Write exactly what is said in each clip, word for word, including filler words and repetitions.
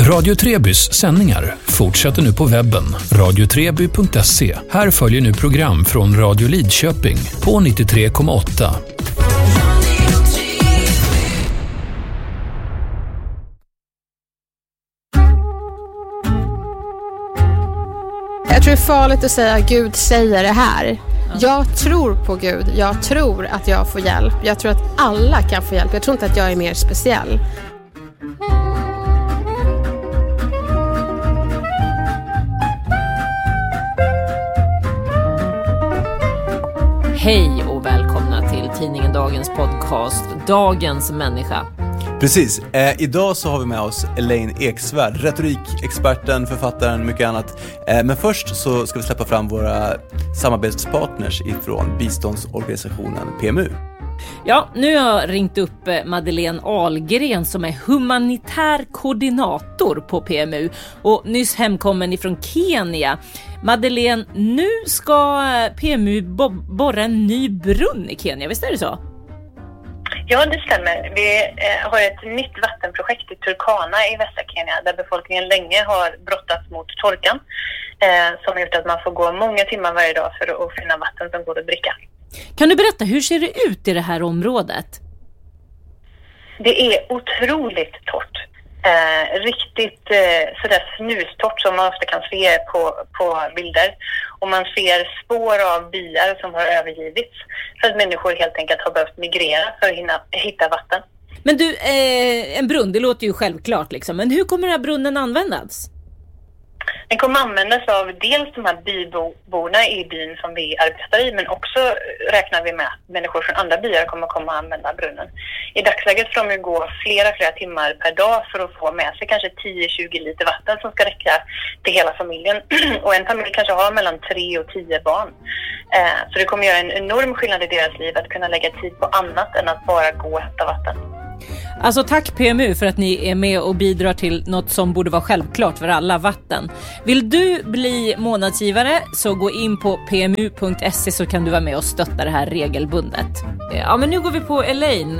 Radio Trebys sändningar fortsätter nu på webben radio treby punkt se. Här följer nu program från Radio Lidköping på nittiotre komma åtta. Jag tror det är farligt att säga Gud säger det här. Jag tror på Gud. Jag tror att jag får hjälp. Jag tror att alla kan få hjälp. Jag tror inte att jag är mer speciell. Hej och välkomna till tidningen Dagens podcast Dagens människa. Precis, eh, idag så har vi med oss Elaine Eksvärd, retorikexperten, författaren, mycket annat. Eh, men först så ska vi släppa fram våra samarbetspartners ifrån biståndsorganisationen P M U. Ja, nu har jag ringt upp Madeleine Ahlgren som är humanitär koordinator på P M U och nyss hemkommen ifrån Kenya. Madeleine, nu ska P M U borra en ny brunn i Kenya, visst är det så? Ja, det stämmer. Vi eh, har ett nytt vattenprojekt i Turkana i västra Kenya där befolkningen länge har brottats mot torkan eh, som har gjort att man får gå många timmar varje dag för att finna vatten som går att dricka. Kan du berätta, hur ser det ut i det här området? Det är otroligt torrt. Eh, riktigt eh, sådär snustort som man ofta kan se på, på bilder. Och man ser spår av byar som har övergivits för att människor helt enkelt har behövt migrera för att hinna, hitta vatten. Men du, eh, en brunn, det låter ju självklart liksom. Men hur kommer den här brunnen användas? Den kommer användas av dels de här byborna i byn som vi arbetar i, men också räknar vi med att människor från andra byar kommer komma att använda brunnen. I dagsläget får de ju gå flera, flera timmar per dag för att få med sig kanske tio till tjugo liter vatten som ska räcka till hela familjen. Och en familj kanske har mellan tre och tio barn. Så det kommer göra en enorm skillnad i deras liv att kunna lägga tid på annat än att bara gå och hämta vatten. Alltså tack P M U för att ni är med och bidrar till något som borde vara självklart för alla, vatten. Vill du bli månadsgivare så gå in på p m u punkt se så kan du vara med och stötta det här regelbundet. Ja, men nu går vi på Elaine.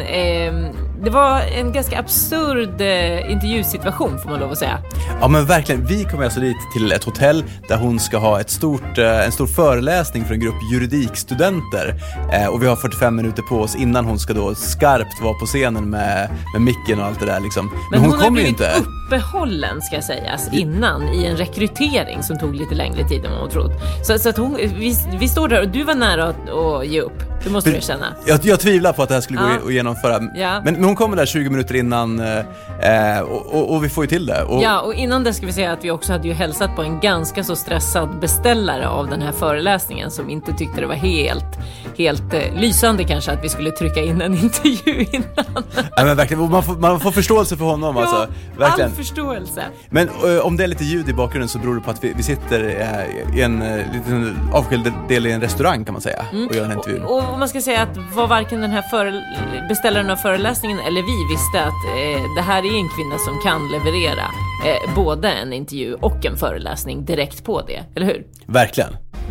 Det var en ganska absurd intervjusituation får man lov att säga. Ja men verkligen, vi kommer alltså dit till ett hotell där hon ska ha ett stort, en stor föreläsning för en grupp juridikstudenter. Och vi har fyrtiofem minuter på oss innan hon ska då skarpt vara på scenen med, med micken och allt det där liksom. Men, men hon, hon kommer ju inte. Men hon har blivit uppehållen ska sägas innan i en rekrytering som tog lite längre tid än hon trodde. Så, så att hon, vi, vi står där och du var nära att, att ge upp. Det måste du känna. Jag, jag tvivlar på att det här skulle ja. gå att genomföra. Ja. Men, men hon kommer där tjugo minuter innan eh, och, och, och vi får ju till det. Och... Ja, och innan det ska vi säga att vi också hade ju hälsat på en ganska så stressad beställare av den här föreläsningen som inte tyckte det var helt, helt eh, lysande kanske att vi skulle trycka in en intervju innan. Ja, men verkligen, man får, man får förståelse för honom. Ja, alltså. Verkligen. All förståelse. Men eh, om det är lite ljud i bakgrunden så beror det på att vi, vi sitter eh, i en eh, liten avskild del i en restaurang kan man säga mm. och gör en intervju. Och, och man ska säga att var varken den här före, beställaren av föreläsningen eller vi visste att eh, det här är en kvinna som kan leverera eh, både en intervju och en föreläsning direkt på det, eller hur? Verkligen.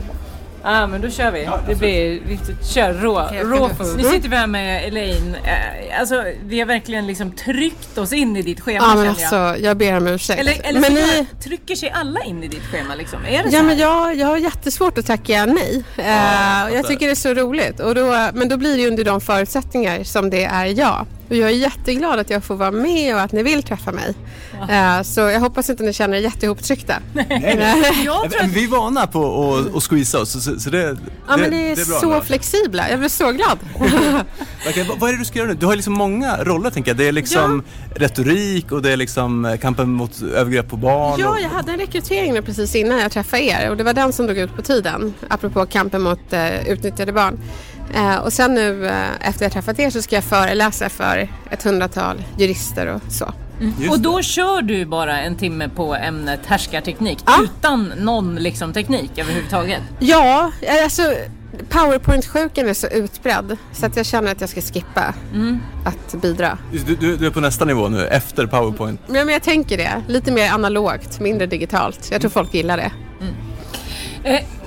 Ja, ah, men då kör vi. Ja, det blir, vi kör rå, okay, rå food. Nu sitter vi här med Elaine. Eh, alltså, vi har verkligen liksom tryckt oss in i ditt schema. Ja, men alltså, jag. jag ber om ursäkt. Eller, eller men ni... trycker sig alla in i ditt schema liksom? Är det ja, så men jag, jag har jättesvårt att tacka nej. Ja, uh, jag tycker det är så roligt. Och då, men då blir det under de förutsättningar som det är jag. Och jag är jätteglad att jag får vara med och att ni vill träffa mig. Ja. Uh, så jag hoppas inte ni känner er jättehoptryckta. Nej, nej. jag tror att... Vi är vana på att, att squeeza oss. Så, så det, ja, det, men det är, det är bra, så bra. Flexibla. Jag blir så glad. Okay, vad, vad är det du ska göra nu? Du har liksom många roller, tänker jag. Det är liksom ja. retorik och det är liksom kampen mot övergrepp på barn. Ja, och... jag hade en rekrytering precis innan jag träffade er. Och det var den som drog ut på tiden. Apropå kampen mot uh, utnyttjade barn. Uh, och sen nu uh, efter jag träffat er så ska jag föreläsa för ett hundratal jurister och så. Mm. Och då kör du bara en timme på ämnet härskarteknik ja. utan någon liksom teknik överhuvudtaget? Ja, alltså PowerPoint-sjukan är så utbredd så att jag känner att jag ska skippa mm. att bidra. Du, du, du är på nästa nivå nu, efter PowerPoint. Ja, men jag tänker det. Lite mer analogt, mindre digitalt. Jag tror folk gillar det. Mm. Eh,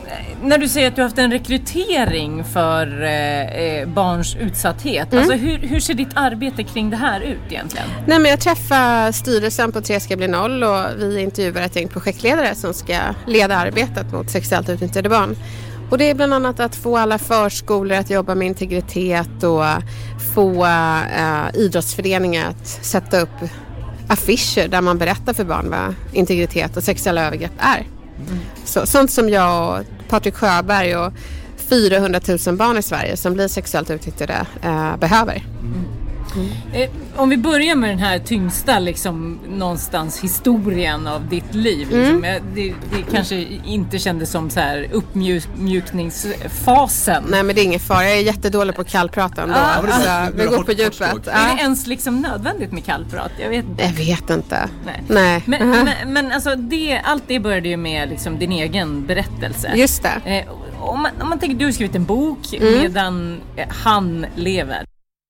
när du säger att du har haft en rekrytering för eh, barns utsatthet, Mm. alltså hur, hur ser ditt arbete kring det här ut egentligen? Nej, men jag träffar styrelsen på Tre ska bli noll och vi intervjuar ett gäng projektledare som ska leda arbetet mot sexuellt utnyttjade barn. Och det är bland annat att få alla förskolor att jobba med integritet och få äh, idrottsföreningar att sätta upp affischer där man berättar för barn vad integritet och sexuella övergrepp är. Mm. Så, sånt som jag och Patrik Sjöberg och fyrahundratusen barn i Sverige som blir sexuellt utnyttjade äh, behöver. Mm. Mm. Eh, om vi börjar med den här tyngsta liksom, någonstans historien av ditt liv liksom. Mm. eh, det, det kanske inte kändes som så här uppmjukningsfasen. Nej, men det är ingen fara, jag är jättedålig på kallprata ändå. Ah, alltså, vi går på djupet. Är det ens liksom nödvändigt med kallprat? Jag vet inte. Jag vet inte. Nej. Nej. Men, men, men alltså det, allt det började ju med liksom din egen berättelse. Just det. eh, om, man, om man tänker, du har skrivit en bok Mm. medan eh, han lever.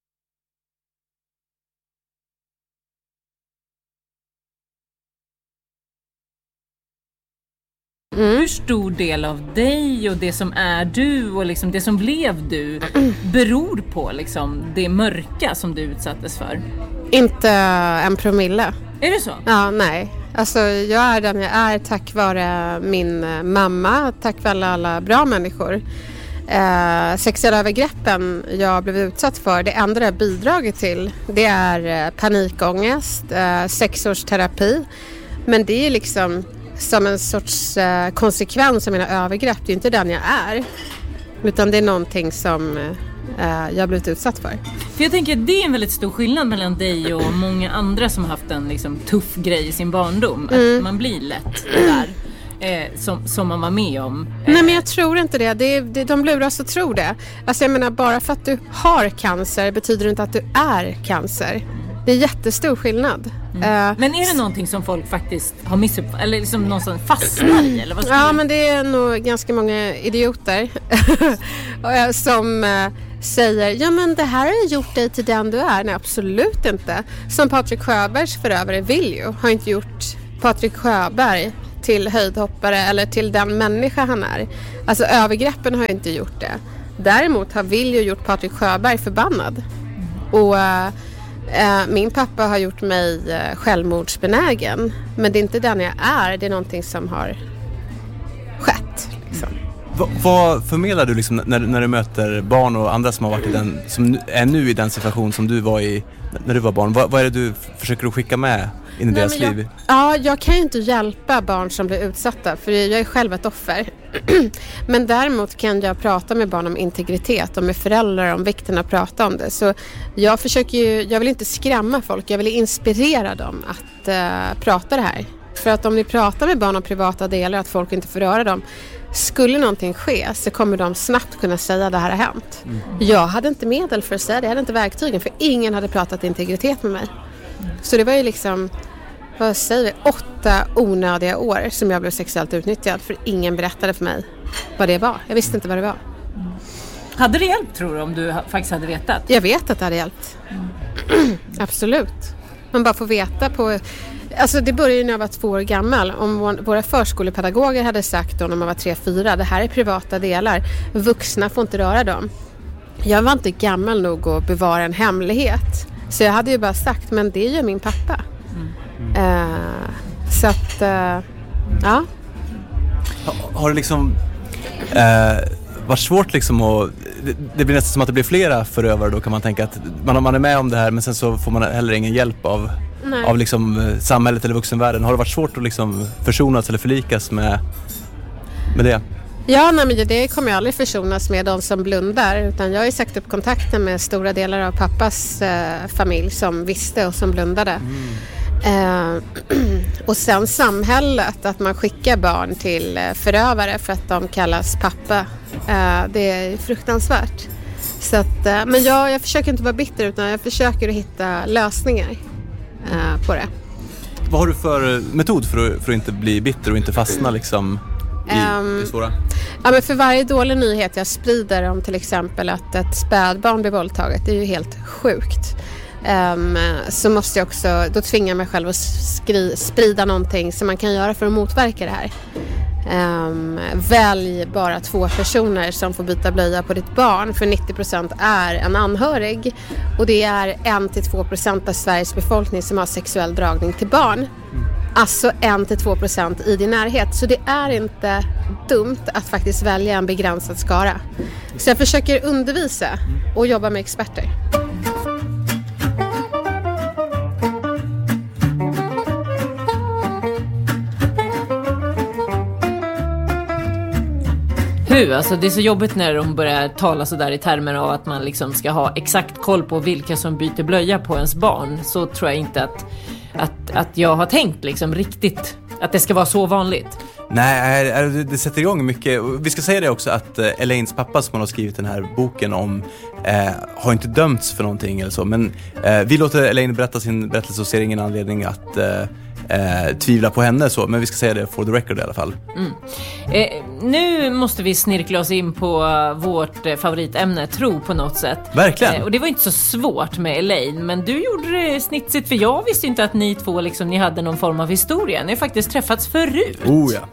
Mm. Hur stor del av dig och det som är du och liksom det som blev du beror på liksom det mörka som du utsattes för? Inte en promille. Är det så? Ja, nej. Alltså jag är den jag är tack vare min mamma, tack vare alla, alla bra människor. Eh, sexuella övergreppen jag blev utsatt för, det enda det har bidragit till, det är eh, panikångest, eh, sexårsterapi. Men det är liksom som en sorts eh, konsekvens av mina övergrepp. Det är inte den jag är. Utan det är någonting som eh, jag har blivit utsatt för. För jag tänker att det är en väldigt stor skillnad mellan dig och många andra som har haft en liksom, tuff grej i sin barndom. Mm. Att man blir lätt där. Eh, som, som man var med om. Eh. Nej, men jag tror inte det. det, är, det de luras att tro det. Alltså jag menar, bara för att du har cancer betyder det inte att du är cancer. Det är jättestor skillnad. Mm. Uh, men är det någonting som folk faktiskt har missuppfattat eller liksom någonstans fastnar i? Eller vad ja, du... men det är nog ganska många idioter som uh, säger, ja men det här har gjort dig till den du är. Nej, absolut inte. Som Patrik Sjöbergs förövare Viljo har inte gjort Patrik Sjöberg till höjdhoppare eller till den människa han är. Alltså övergreppen har inte gjort det. Däremot har Viljo gjort Patrik Sjöberg förbannad. Och uh, uh, min pappa har gjort mig uh, självmordsbenägen. Men det är inte den jag är. Det är någonting som har skett. Liksom. Va, vad förmedlar du liksom när, när du möter barn och andra som har varit i den, som är nu i den situation som du var i när du var barn? Vad, vad är det du försöker att skicka med in i Nej, deras jag, liv? Ja, jag kan ju inte hjälpa barn som blir utsatta för jag är själv ett offer. Men däremot kan jag prata med barn om integritet och med föräldrar om vikten att prata om det. Så jag försöker ju, jag vill inte skrämma folk, jag vill inspirera dem att uh, prata det här. För att om ni pratar med barn om privata delar, att folk inte får röra dem, skulle någonting ske så kommer de snabbt kunna säga att det här har hänt. Mm. Jag hade inte medel för att säga det, jag hade inte verktygen för ingen hade pratat integritet med mig. Mm. Så det var ju liksom, vad säger vi, åtta onödiga år som jag blev sexuellt utnyttjad för ingen berättade för mig vad det var. Jag visste inte vad det var. Mm. Hade det hjälpt, tror du, om du faktiskt hade vetat? Jag vet att det hade hjälpt. Mm. Absolut. Man bara får veta på... Alltså det började ju när jag var två år gammal. Om våra förskolepedagoger hade sagt då när man var tre, fyra, det här är privata delar. Vuxna får inte röra dem. Jag var inte gammal nog att bevara en hemlighet. Så jag hade ju bara sagt, men det är ju min pappa. Mm. Uh, så att, uh, ja. Har, har det liksom uh, varit svårt liksom att... Det, det blir nästan som att det blir flera förövare då, kan man tänka att man, man är med om det här men sen så får man heller ingen hjälp av... Nej. Av liksom samhället eller vuxenvärlden. Har det varit svårt att liksom försonas eller förlikas med, med det? Ja, nej, men det kommer jag aldrig försonas med de som blundar. Utan jag har ju sagt upp kontakten med stora delar av pappas eh, familj som visste och som blundade. Mm. Eh, och sen samhället, att man skickar barn till förövare för att de kallas pappa. Eh, det är fruktansvärt. Så att, eh, men jag, jag försöker inte vara bitter utan jag försöker att hitta lösningar. Uh, på det. Vad har du för metod för att, för att inte bli bitter och inte fastna liksom i um, det svåra? Ja, men för varje dålig nyhet jag sprider om till exempel att ett spädbarn blir våldtaget, det är ju helt sjukt. Um, så måste jag också, då tvingar jag mig själv att skri, sprida någonting som man kan göra för att motverka det här. Um, välj bara två personer som får byta blöja på ditt barn, för nittio procent är en anhörig, och det är en till två procent av Sveriges befolkning som har sexuell dragning till barn. Alltså en till två procent i din närhet. Så det är inte dumt att faktiskt välja en begränsad skara. Så jag försöker undervisa och jobba med experter. Hur? Alltså det är så jobbigt när de börjar tala så där i termer av att man liksom ska ha exakt koll på vilka som byter blöja på ens barn. Så tror jag inte att, att, att jag har tänkt liksom riktigt att det ska vara så vanligt. Nej, det sätter igång mycket. Vi ska säga det också att Elaines pappa som har skrivit den här boken om eh, har inte dömts för någonting eller så. Men eh, vi låter Elaine berätta sin berättelse och ser ingen anledning att eh, eh, tvivla på henne. Så. Men vi ska säga det for the record i alla fall. Mm. Eh, nu måste vi snirkla oss in på vårt eh, favoritämne, tro på något sätt. Verkligen. Eh, och det var inte så svårt med Elaine, men du gjorde det snitsigt, för jag visste inte att ni två liksom, ni hade någon form av historia. Ni har faktiskt träffats förut. Oh ja.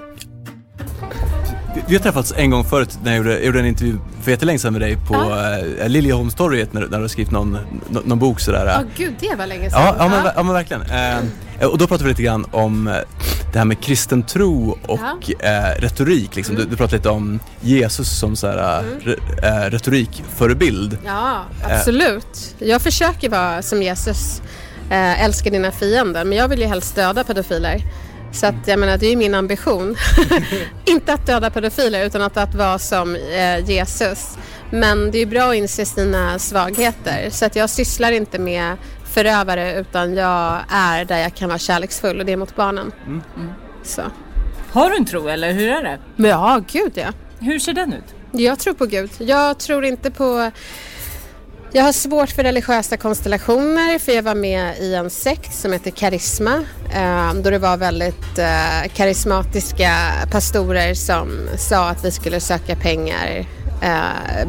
Vi har träffats en gång förut när jag gjorde, jag gjorde en intervju för jättelänge sedan med dig på ah. uh, Liljeholmstorget när, när du har skrivit någon, någon, någon bok sådär. Ja, oh, gud, det var länge sedan. Ja, ja, men, ja men verkligen. Uh, och då pratade vi lite grann om uh, det här med kristen tro och uh, retorik. Liksom. Mm. Du, du pratade lite om Jesus som såhär, uh, mm. re, uh, retorikförebild. Ja, absolut. Uh, jag försöker vara som Jesus, uh, älska dina fiender, men jag vill ju helst döda pedofiler. Så att jag menar, det är ju min ambition. Inte att döda pedofiler utan att, att vara som eh, Jesus. Men det är bra att inse sina svagheter. Så att jag sysslar inte med förövare utan jag är där jag kan vara kärleksfull, och det är mot barnen. Mm. Mm. Så. Har du en tro eller hur är det? Men ja, gud ja. Hur ser den ut? Jag tror på Gud. Jag tror inte på... Jag har svårt för religiösa konstellationer, för jag var med i en sekt som heter Karisma, eh, då det var väldigt eh, karismatiska pastorer som sa att vi skulle söka pengar, eh,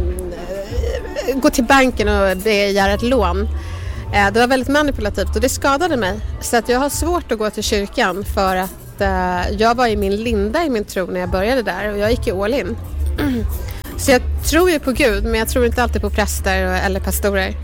gå till banken och begära ett lån. Eh, det var väldigt manipulativt och det skadade mig, så att jag har svårt att gå till kyrkan, för att eh, jag var i min linda i min tro när jag började där, och jag gick i all in. Så jag tror ju på Gud, men jag tror inte alltid på präster eller pastorer.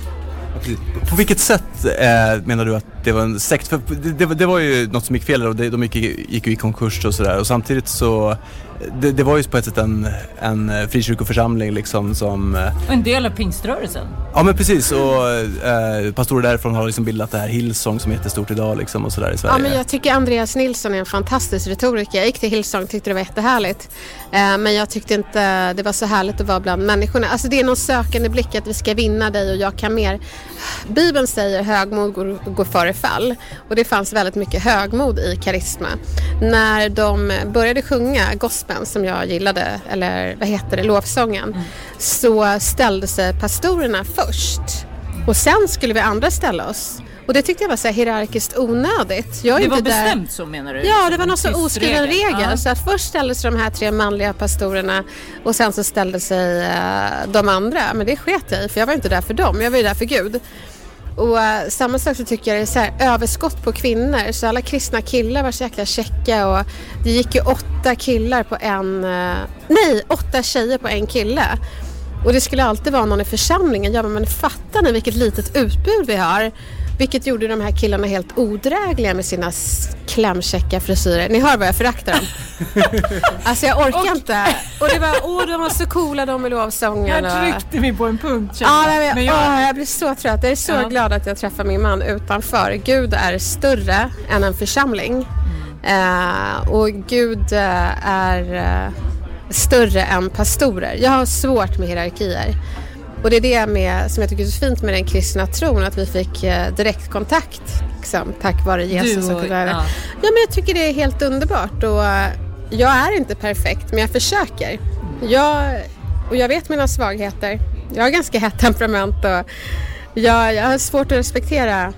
På vilket sätt eh, menar du att det var en sekt? För det, det, det var ju något som gick fel, och det, de gick, gick ju i konkurs och sådär. Och samtidigt så, det, det var ju på ett sätt en, en frikyrkoförsamling liksom som... Och en del av pingströrelsen. Ja men precis, och eh, pastorer därifrån har liksom bildat det här Hillsong som är jättestort idag liksom och sådär i Sverige. Ja, men jag tycker Andreas Nilsson är en fantastisk retoriker. Jag gick till Hillsong, tyckte det var jättehärligt. Eh, men jag tyckte inte det var så härligt att vara bland människorna. Alltså det är någon sökande blick att vi ska vinna dig och jag kan mer. Bibeln säger högmod går, går före fall, och det fanns väldigt mycket högmod i Karisma. När de började sjunga gospeln som jag gillade, eller vad heter det, lovsången, mm. så ställde sig pastorerna först, och sen skulle vi andra ställa oss. Och det tyckte jag var så här hierarkiskt onödigt. Jag är det inte var där... bestämt så, menar du? Ja, det var någon så oskriven regel. Ja. Så att först ställde sig de här tre manliga pastorerna, och sen så ställde sig uh, de andra. Men det sket jag i, för jag var inte där för dem. Jag var ju där för Gud. Och uh, samma sak så tycker jag det är så här, överskott på kvinnor. Så alla kristna killar var så jäkla checka, och det gick ju åtta killar på en... Uh, nej, åtta tjejer på en kille. Och det skulle alltid vara någon i församlingen. Ja, men fattar ni vilket litet utbud vi har? Vilket gjorde de här killarna helt odrägliga med sina klämkäcka frisyrer. Ni hör vad jag föraktar dem. Alltså jag orkar och, inte. Och det var, åh, de var så coola, de med lovsången. Jag tryckte mig på en punkt. Ja, men, men jag... Åh, jag blir så trött. Jag är så ja. glad att jag träffar min man utanför. Gud är större än en församling. Mm. Uh, och Gud uh, är uh, större än pastorer. Jag har svårt med hierarkier. Och det är det med, som jag tycker är så fint med den kristna tron, att vi fick eh, direktkontakt liksom, tack vare Jesus. Du och, och ja. ja, men jag tycker det är helt underbart, och uh, jag är inte perfekt, men jag försöker. Jag, och jag vet mina svagheter. Jag har ganska hett temperament, och jag, jag har svårt att respektera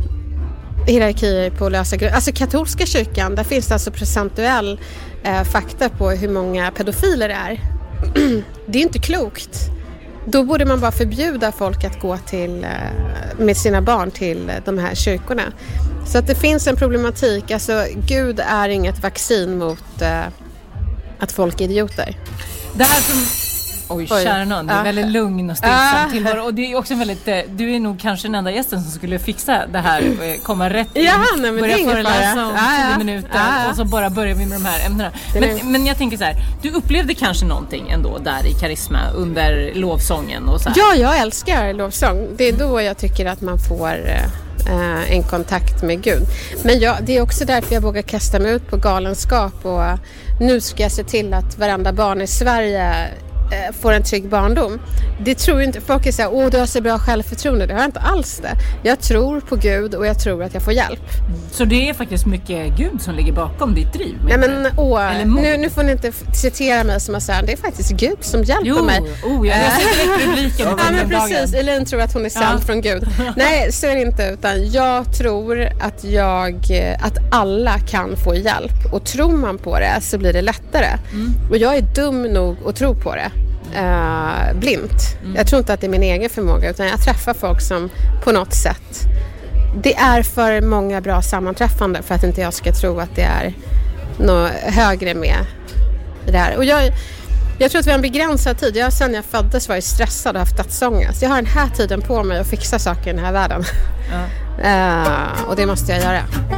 hierarkier på lösa grunder. Alltså katolska kyrkan, där finns det alltså procentuell eh, fakta på hur många pedofiler det är. Det är inte klokt. Då borde man bara förbjuda folk att gå till, med sina barn till de här kyrkorna. Så att det finns en problematik. Alltså, Gud är inget vaccin mot eh, att folk är idioter. Det här som... Oj, Oj. kära någon, det är Ja. väldigt lugn och stillsam Ah. tillvaro. Och det är också väldigt, eh, du är nog kanske den enda gästen som skulle fixa det här, eh, komma rätt in, Ja, nej, men det är börja ingen föreläsa fara. om Ah, ja. tio minuter Ah, ja. och så bara börjar vi med de här ämnena. Det är det. Men, men jag tänker så här, du upplevde kanske någonting ändå där i Karisma under lovsången och så här. Ja, jag älskar lovsång. Det är då jag tycker att man får eh, en kontakt med Gud. Men jag, det är också därför jag vågar kasta mig ut på galenskap. Och eh, nu ska jag se till att varenda barn i Sverige eh, får en trygg barndom. Det tror ju inte folk är så här, åh du har så bra självförtroende. Det har jag inte alls det. Jag tror på Gud och jag tror att jag får hjälp. Så det är faktiskt mycket Gud som ligger bakom ditt driv? Nej menar men du? åh, Eller mod? nu, nu får ni inte f- citera mig som att säga, det är faktiskt Gud som hjälper Jo, mig. oh, jag läser direkt rubriken Ja, men precis. Elin tror att hon är sänd Ja. från Gud. Nej, så är det inte. Utan jag tror att, jag, att alla kan få hjälp. Och tror man på det så blir det lättare. Mm. Och jag är dum nog att tro på det. Uh, blint. Mm. Jag tror inte att det är min egen förmåga. Utan jag träffar folk som på något sätt... Det är för många bra sammanträffande för att inte jag ska tro att det är något högre med det här. Och jag... Jag tror att vi har en begränsad tid. Jag, sen jag föddes var jag stressad och haft dödsångest. Jag har den här tiden på mig att fixa saker i den här världen. Ja. uh, och det måste jag göra.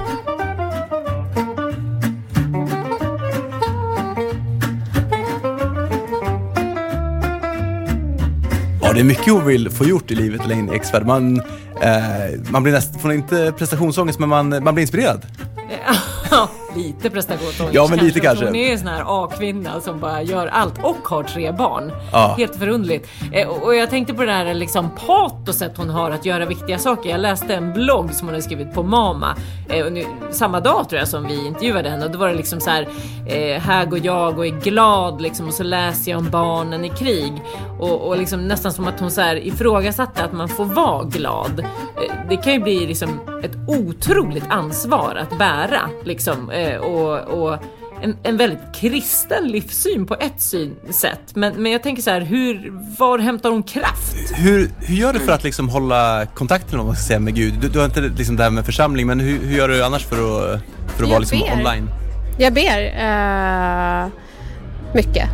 Ja, det är mycket hon vill få gjort i livet, Elaine Eksvärd. Man, eh, man blir nästan, får inte prestationsångest, men man, man blir inspirerad. Ja, lite prestationsångest. Ja, men lite kanske. Hon är en sån här A-kvinna som bara gör allt och har tre barn. Ja. Helt förundligt. Eh, och jag tänkte på det där liksom patoset hon har att göra viktiga saker. Jag läste en blogg som hon har skrivit på Mama. Eh, och nu, samma dag tror jag som vi intervjuade henne. Och då var det liksom så här, eh, här går jag och är glad liksom. Och så läser jag om barnen i krig. Och, och liksom nästan som att hon så här ifrågasatte att man får vara glad. Eh, det kan ju bli liksom ett otroligt ansvar att bära liksom. Eh, och, och en, en väldigt kristen livssyn på ett synsätt. Men, men jag tänker så här, hur, var hämtar hon kraft? Hur, hur gör du för att liksom hålla kontakten om man ska säga, med Gud? Du, du har inte liksom det här med församling, men hur, hur gör du annars för att, för att vara liksom online? Jag ber uh, mycket.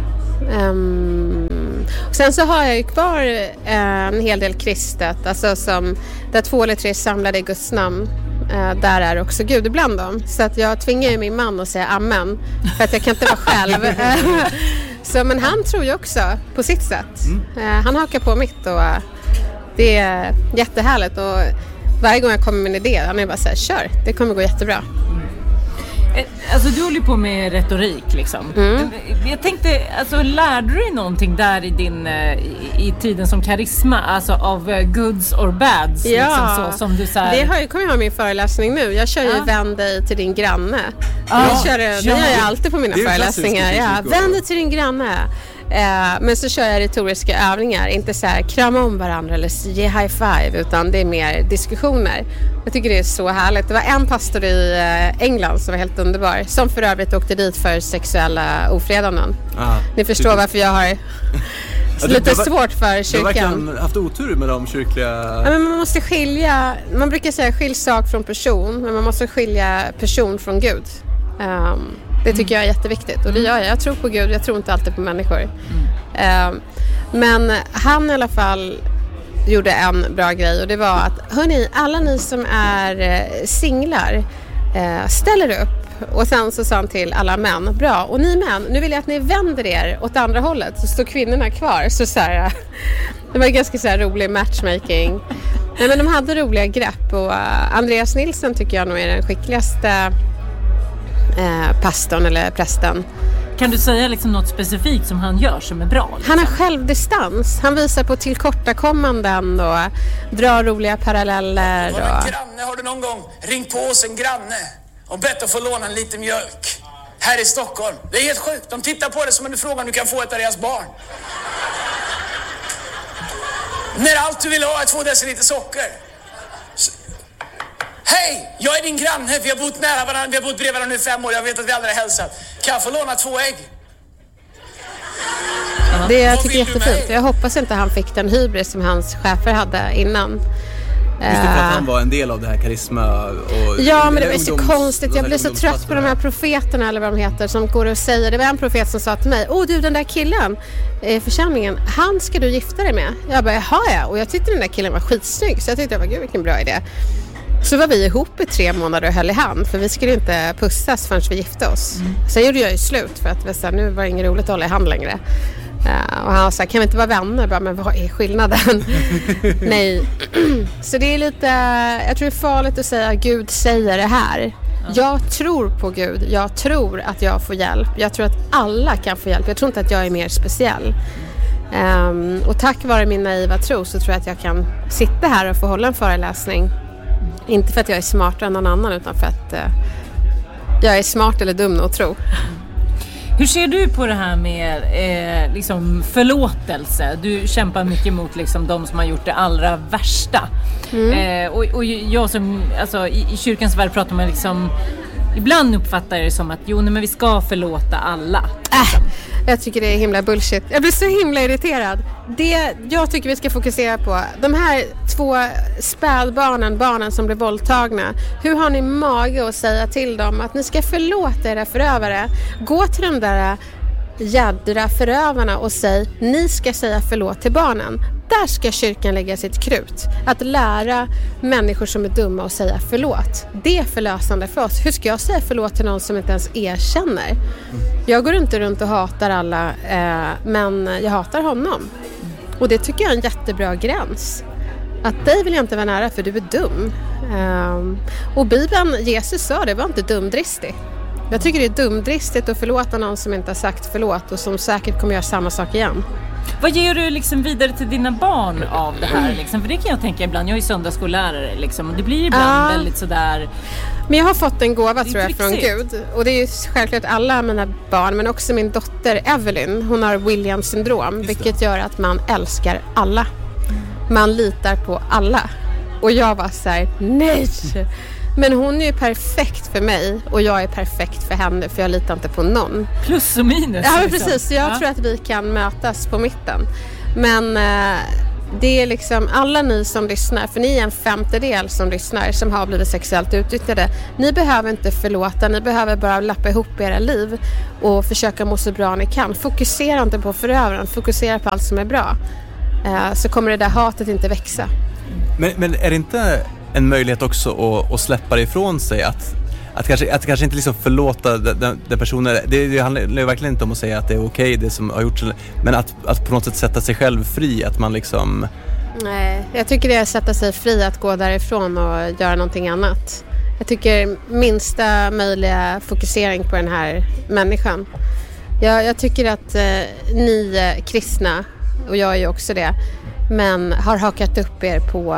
Um, och sen så har jag ju kvar uh, en hel del kristet. Alltså som där två eller tre samlade i Guds namn. Uh, där är också Gud ibland dem. Så att jag tvingar ju min man att säga amen. För att jag kan inte vara själv. Så, men han tror ju också på sitt sätt. Mm. Uh, han hakar på mitt och uh, det är jättehärligt. Och varje gång jag kommer med en idé, han är bara så här, kör, det kommer gå jättebra. Alltså du håller på med retorik liksom. Mm. Jag tänkte, alltså lärde du dig någonting där i din i, i tiden som karisma, alltså av uh, goods or bads ja, liksom så, som du så här... det har jag, kommer jag ha min föreläsning nu. Jag kör ju ja. Vänd dig till din granne. Ja. Jag kör, det gör jag alltid på mina föreläsningar. Ja, vänd dig till din granne. Eh, men så kör jag retoriska övningar. Inte så här krama om varandra eller ge high five, utan det är mer diskussioner. Jag tycker det är så härligt. Det var en pastor i eh, England som var helt underbar, som för övrigt åkte dit för sexuella ofredanden. Ah, Ni förstår varför jag har lite var, svårt för kyrkan. Du har verkligen haft otur med de kyrkliga... Ja, men man måste skilja, man brukar säga skilj sak från person, men man måste skilja person från Gud. Um, Det tycker jag är jätteviktigt och det gör jag. Jag tror på Gud, jag tror inte alltid på människor. Mm. Uh, men han i alla fall gjorde en bra grej och det var att, hörni, alla ni som är uh, singlar, uh, ställer upp. Och sen så sa han till alla män, bra, och ni män, nu vill jag att ni vänder er åt andra hållet så står kvinnorna kvar. Så, så här, det var en ganska så här rolig matchmaking. Nej, men de hade roliga grepp och uh, Andreas Nilsson tycker jag nog är den skickligaste Eh, pastorn eller prästen. Kan du säga liksom något specifikt som han gör som är bra? Liksom? Han har självdistans. Han visar på tillkortakommanden och drar roliga paralleller. Och... Granne, har du någon gång ringt på oss en granne och bett att få låna en liten mjölk här i Stockholm? Det är helt sjukt. De tittar på det som en fråga om du kan få ett av deras barn. När allt du vill ha är två deciliter socker. Hej, jag är din granne. Vi har bott nära varandra, vi har bott bredvid varandra nu fem år. Jag vet att vi aldrig har hälsat. Kan jag få låna två ägg? Det jag tycker jag är jättefint. Jag hoppas inte han fick den hybris som hans chefer hade innan. Just det, för att han var en del av det här karisma och... Ja, men det var så konstigt. Jag blir så trött på de här profeterna eller vad de heter som går och säger. Det var en profet som sa till mig: åh du, den där killen i församlingen, han ska du gifta dig med. Jag bara, jaha ja. Och jag tyckte den där killen var skitsnygg. Så jag tyckte, gud vilken bra idé. Så var vi ihop i tre månader och höll i hand. För vi skulle inte pussas förrän vi gifte oss. Mm. Sen gjorde jag ju slut för att så här, nu var det inget roligt att hålla i hand längre. Uh, och han sa, kan vi inte vara vänner? Bara, men vad är skillnaden? Nej. Så det är lite, jag tror det är farligt att säga Gud säger det här. Mm. Jag tror på Gud. Jag tror att jag får hjälp. Jag tror att alla kan få hjälp. Jag tror inte att jag är mer speciell. Um, och tack vare min naiva tro så tror jag att jag kan sitta här och få hålla en föreläsning. Inte för att jag är smartare än någon annan utan för att uh, jag är smart eller dum att tro. Hur ser du på det här med eh, liksom förlåtelse? Du kämpar mycket mot liksom, de som har gjort det allra värsta. Mm. Eh, och, och jag som, alltså, i, i kyrkans värld pratar man liksom, ibland uppfattar jag det som att jo, nej, men vi ska förlåta alla. Äh, jag tycker det är himla bullshit. Jag blir så himla irriterad. Det jag tycker vi ska fokusera på, de här två spädbarnen, barnen som blir våldtagna. Hur har ni mage att säga till dem att ni ska förlåta era förövare? Gå till de där jädra förövarna och säg, ni ska säga förlåt till barnen. Där ska kyrkan lägga sitt krut. Att lära människor som är dumma att säga förlåt. Det är förlösande för oss. Hur ska jag säga förlåt till någon som inte ens erkänner? Jag går inte runt och hatar alla, eh, men jag hatar honom. Och det tycker jag är en jättebra gräns. Att dig vill jag inte vara nära för du är dum. Um, och Bibeln, Jesus sa det, var inte dumdristig. Jag tycker det är dumdristigt att förlåta någon som inte har sagt förlåt och som säkert kommer göra samma sak igen. Vad ger du liksom vidare till dina barn av det här? Liksom? För det kan jag tänka ibland, jag är söndagsskollärare liksom, och det blir ibland ah. väldigt sådär... Men jag har fått en gåva tror jag från Gud. Och det är ju självklart alla mina barn, men också min dotter Evelyn. Hon har Williams syndrom, vilket gör att man älskar alla. Man litar på alla. Och jag var så här, nej! Men hon är ju perfekt för mig och jag är perfekt för henne för jag litar inte på någon. Plus och minus. Ja, men precis. Jag ja. tror att vi kan mötas på mitten. Men eh, det är liksom alla ni som lyssnar, för ni är en femtedel som lyssnar som har blivit sexuellt utnyttjade. Ni behöver inte förlåta, ni behöver bara lappa ihop era liv och försöka må så bra ni kan. Fokusera inte på förövaren, fokusera på allt som är bra. Eh, så kommer det där hatet inte växa. Men, men är det inte en möjlighet också att, att släppa det ifrån sig, att, att, kanske, att kanske inte liksom förlåta den, den personen, det, det handlar ju verkligen inte om att säga att det är okej det som har gjorts, men att, att på något sätt sätta sig själv fri, att man liksom... Nej, jag tycker det är att sätta sig fri att gå därifrån och göra någonting annat. Jag tycker minsta möjliga fokusering på den här människan. Jag, jag tycker att eh, ni kristna, och jag är ju också det, men har hakat upp er på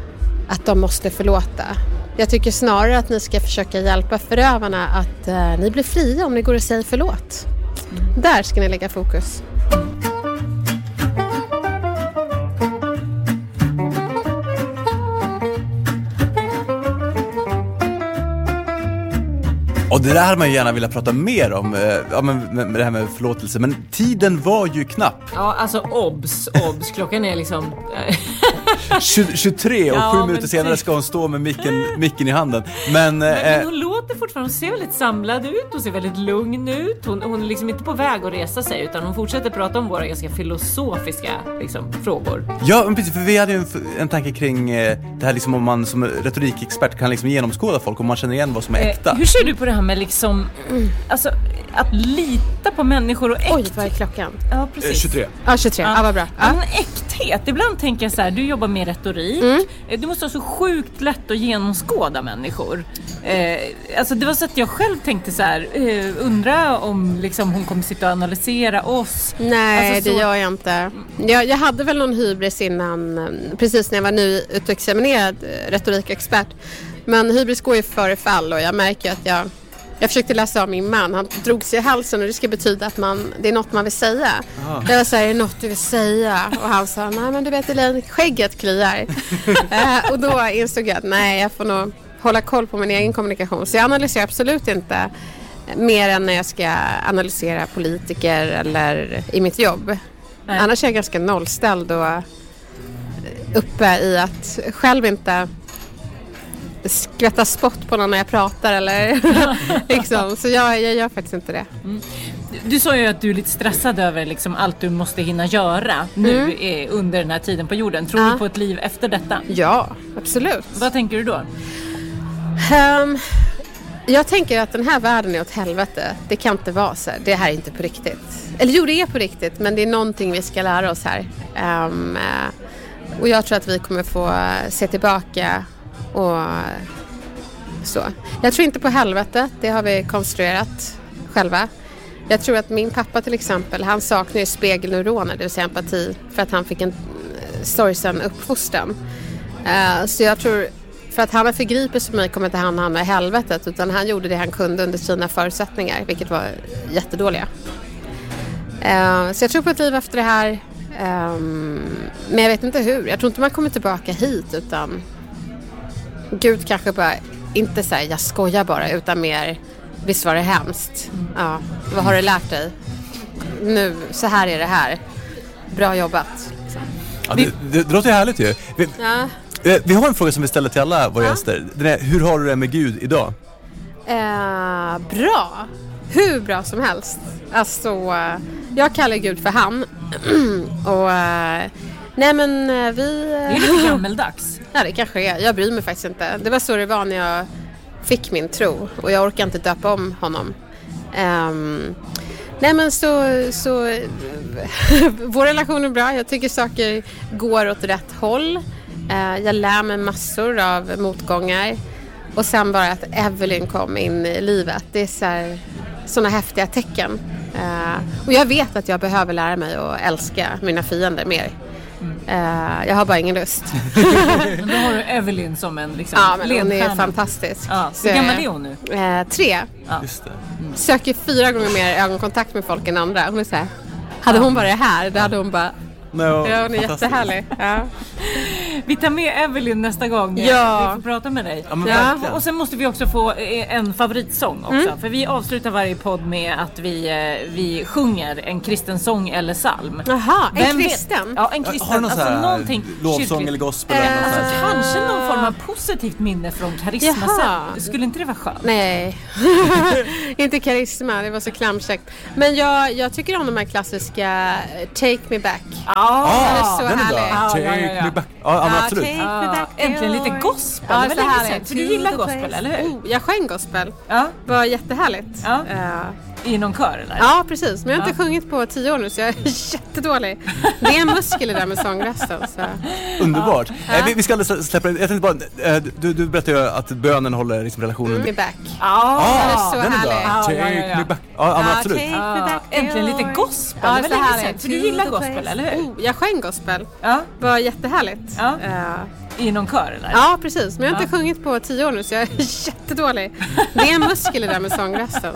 att de måste förlåta. Jag tycker snarare att ni ska försöka hjälpa förövarna att eh, ni blir fria om ni går och säger förlåt. Mm. Där ska ni lägga fokus. Och det där hade man ju gärna vilja prata mer om, ja, men med det här med förlåtelse. Men tiden var ju knapp. Ja, alltså obs, obs. Klockan är liksom... tjugotre och ja, sju minuter senare ska hon stå med micken, micken i handen. Men, men, eh, men hon låter fortfarande, hon ser väldigt samlad ut. Hon ser väldigt lugn ut. Hon, hon är liksom inte på väg att resa sig, utan hon fortsätter prata om våra ganska filosofiska liksom, frågor. Ja, men precis, för vi hade ju en, en tanke kring eh, det här liksom, om man som retorikexpert kan liksom genomskåda folk, om man känner igen vad som är äkta. Eh, hur ser du på det här med liksom, mm. alltså, att lita på människor och äkthet? Oj, vad är klockan? Ja, precis. Eh, tjugotre. Ja, tjugotre. Ja, ja vad bra. Ja. Men äkthet, ibland tänker jag så här, du jobbar med retorik. Mm. Du måste ha så sjukt lätt att genomskåda människor. Eh, alltså det var så att jag själv tänkte så här, eh, undra om liksom hon kommer sitta och analysera oss. Nej, alltså, det så... gör jag inte. Jag, jag hade väl någon hybris innan, precis när jag var nyutexaminerad retorikexpert. Men hybris går ju före fall och jag märker att jag Jag försökte läsa av min man. Han drog sig i halsen och det ska betyda att man, det är något man vill säga. Ah. Jag var så här, är det något du vill säga? Och han sa, nej men du vet Elaine, skägget kliar. uh, och då insåg jag att nej, jag får nog hålla koll på min egen kommunikation. Så jag analyserar absolut inte mer än när jag ska analysera politiker eller i mitt jobb. Nej. Annars är jag ganska nollställd och uppe i att själv inte skvätta spott på någon när jag pratar eller liksom. Så jag, jag gör faktiskt inte det. Mm. Du sa ju att du är lite stressad över liksom allt du måste hinna göra nu Mm. är under den här tiden på jorden. Tror Ja. du på ett liv efter detta? Ja, absolut. Vad tänker du då? Um, jag tänker att den här världen är åt helvete. Det kan inte vara så. Det här är inte på riktigt. Eller jo, det är på riktigt, men det är någonting vi ska lära oss här. Um, uh, och jag tror att vi kommer få se tillbaka och så. Jag tror inte på helvete. Det har vi konstruerat själva. Jag tror att min pappa till exempel, han saknar ju spegelneuroner, det vill säga empati, för att han fick en sorgsen uppfostran. Uh, så jag tror, för att han har förgripit sig mig kommer inte han hamna i helvetet, utan han gjorde det han kunde under sina förutsättningar, vilket var jättedåliga. Uh, så jag tror på ett liv efter det här, um, men jag vet inte hur. Jag tror inte man kommer tillbaka hit, utan Gud kanske bara, inte säga jag skojar bara, utan mer, visst var det hemskt. Ja, vad har du lärt dig? Nu, så här är det här. Bra jobbat. Ja, det, det, det låter ju härligt ju. Vi, Ja. vi har en fråga som vi ställer till alla våra Ja. gäster. Den är, hur har du det med Gud idag? Eh, bra. Hur bra som helst. Alltså, eh, jag kallar Gud för han. Och eh, nej men eh, vi... Det är lite gammeldags. Ja, det kanske är. Jag bryr mig faktiskt inte. Det var så det var när jag fick min tro. Och jag orkar inte döpa om honom. Um, nej men så... så vår relation är bra. Jag tycker saker går åt rätt håll. Uh, jag lär mig massor av motgångar. Och sen bara att Evelyn kom in i livet. Det är så här, såna häftiga tecken. Uh, och jag vet att jag behöver lära mig att älska mina fiender mer. Uh, jag har bara ingen lust. Men då har du Evelyn som en liksom Ja, men hon är ledstjärna. fantastisk. Ja, Så, hur gammal är hon nu? Eh, tre. Ja. Just det. Söker fyra gånger mer ögonkontakt med folk än andra. Hon är så här, hade hon bara det här, då hade hon bara... No, Ja, hon är fantastiskt. jättehärlig. Ja. Vi tar med Evelyn nästa gång Ja. vi får prata med dig. Ja, men Ja. verkligen. Och sen måste vi också få eh, en favoritsång också. Mm. För vi avslutar varje podd med att vi, eh, vi sjunger en kristen sång eller psalm. Jaha, en Vem vet? kristen? Ja, en kristen. Har du någon alltså så här någonting lovsång kyrkligt. eller gospel? Eller något Eh, sånt här? Kanske någon form av positivt minne från karisma Jaha. sen. Skulle inte det vara skönt? Nej, inte karisma, det var så klamkäckt. Men jag, jag tycker om de här klassiska eh, Take Me Back. Ja, Den är så den är bra. härlig. Ja, Take ja, ja, ja. me back. Ja, ja, men absolut. Take me Ah, back äntligen your- lite gospel. Ja, Det var så länge härligt. sedan. För du gillar To the gospel, place. eller hur? Oh, jag sjöng gospel. Ja, Det var jättehärligt. Ja. Eh, i någon kör eller? Ja, precis. Men jag har inte Ja. sjungit på tio år nu, så jag är jättedålig. Det är en muskel i det där med sångrösten. Så. Underbart. Ja. Eh, vi, vi ska alldeles släppa det. Jag tänkte bara, eh, du, du berättade ju att bönen håller liksom relationen. Me back. Ja, Den är så den är bra. härlig. Ja, Take ja, ja, ja. me back. Ja, ja, men Ja, absolut. take me Ja, back äntligen lite your- gospel. Ja, det var så länge härligt. sedan. För du To gillar the gospel, place. eller hur? Oh, jag sjöng gospel. Ja, Det var jättehärligt. Ja. Eh, i någon kör eller? ja, precis. Men jag har inte Ja. sjungit på tio år nu, så jag är jättedålig. Det är en muskel i det där med sångrösten.